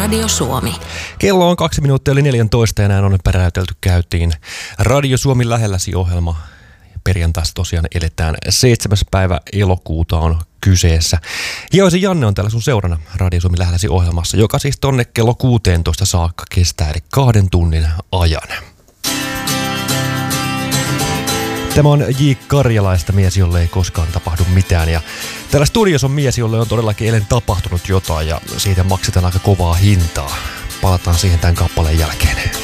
Radio Suomi. Kello on 2 minuuttia yli 14 ja näin on päräytelty käyntiin Radio Suomi lähelläsi -ohjelma. Perjantaista tosiaan eletään 7. päivä elokuuta on kyseessä. Hioisen Janne on täällä sun seurana Radio Suomi lähelläsi -ohjelmassa, joka siis tonne kello 16 saakka kestää eli 2 tunnin ajan. Tämä on J. Karjalaista, mies, jolle ei koskaan tapahdu mitään. Ja täällä studiossa on mies, jolle on todellakin eilen tapahtunut jotain ja siitä maksetaan aika kovaa hintaa. Palataan siihen tämän kappaleen jälkeen.